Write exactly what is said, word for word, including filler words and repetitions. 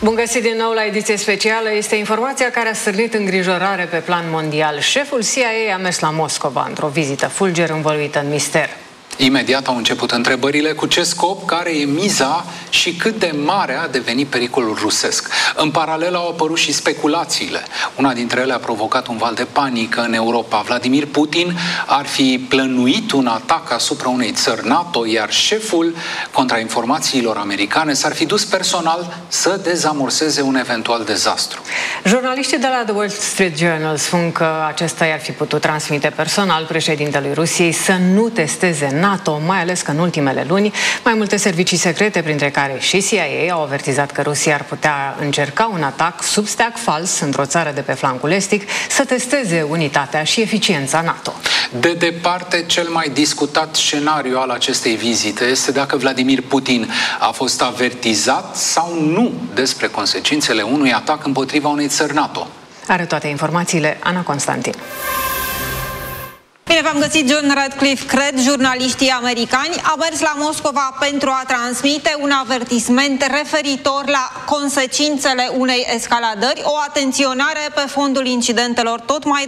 Bun găsit din nou la ediție specială. Este informația care a stârnit îngrijorare pe plan mondial. Șeful C I A a mers la Moscova într-o vizită fulger învăluită în mister. Imediat au început întrebările cu ce scop, care e miza și cât de mare a devenit pericolul rusesc. În paralel au apărut și speculațiile. Una dintre ele a provocat un val de panică în Europa. Vladimir Putin ar fi plănuit un atac asupra unei țări NATO, iar șeful contrainformațiilor americane s-ar fi dus personal să dezamorseze un eventual dezastru. Jurnaliștii de la The Wall Street Journal spun că acesta i-ar fi putut transmite personal președintelui Rusiei să nu testeze NATO, mai ales că în ultimele luni mai multe servicii secrete, printre care și C I A, au avertizat că Rusia ar putea încerca un atac sub steag fals într-o țară de pe flancul estic, să testeze unitatea și eficiența NATO. De departe, cel mai discutat scenariu al acestei vizite este dacă Vladimir Putin a fost avertizat sau nu despre consecințele unui atac împotriva unei țări NATO. Are toate informațiile Ana Constantin. Bine v-am găsit. John Radcliffe, cred, jurnaliștii americani, a mers la Moscova pentru a transmite un avertisment referitor la consecințele unei escaladări, o atenționare pe fondul incidentelor tot mai